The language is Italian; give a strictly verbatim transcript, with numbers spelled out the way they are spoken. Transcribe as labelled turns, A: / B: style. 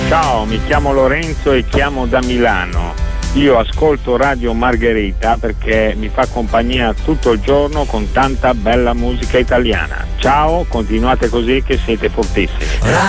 A: Ciao, mi chiamo Lorenzo e chiamo da Milano. Io ascolto Radio Margherita perché mi fa compagnia tutto il giorno con tanta bella musica italiana. Ciao, continuate così che siete fortissimi.